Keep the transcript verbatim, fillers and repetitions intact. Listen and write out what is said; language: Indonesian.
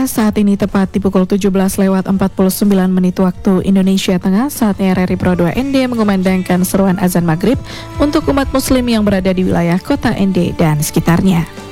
saat ini tepat di pukul tujuh belas lewat empat puluh sembilan menit waktu Indonesia Tengah. Saatnya R R I Pro dua N D mengumandangkan seruan azan maghrib untuk umat muslim yang berada di wilayah kota N D dan sekitarnya.